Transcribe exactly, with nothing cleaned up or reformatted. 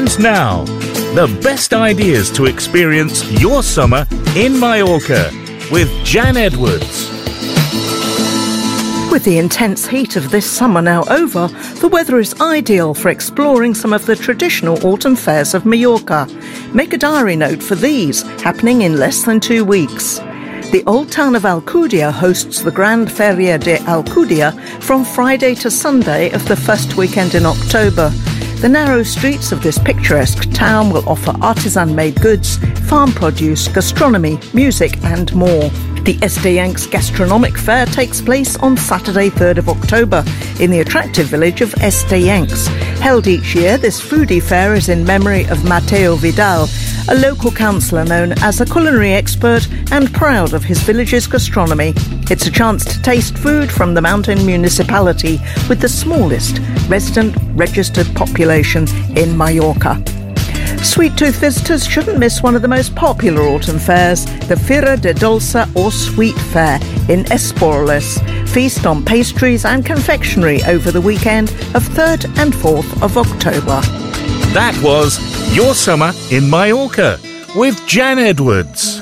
News Now. The best ideas to experience your summer in Mallorca with Jan Edwards. With the intense heat of this summer now over, the weather is ideal for exploring some of the traditional autumn fairs of Mallorca. Make a diary note for these, happening in less than two weeks. The old town of Alcudia hosts the Grand Feria de Alcudia from Friday to Sunday of the first weekend in October. The narrow streets of this picturesque town will offer artisan-made goods, farm produce, gastronomy, music and more. The Estayancs Gastronomic Fair takes place on Saturday, third of October, in the attractive village of Estayancs. Held each year, this foodie fair is in memory of Mateo Vidal, a local councillor known as a culinary expert and proud of his village's gastronomy. It's a chance to taste food from the mountain municipality with the smallest resident registered population in Mallorca. Sweet Tooth visitors shouldn't miss one of the most popular autumn fairs, the Fira de Dolça or Sweet Fair in Esporles. Feast on pastries and confectionery over the weekend of third and fourth of October. That was Your Summer in Mallorca with Jan Edwards.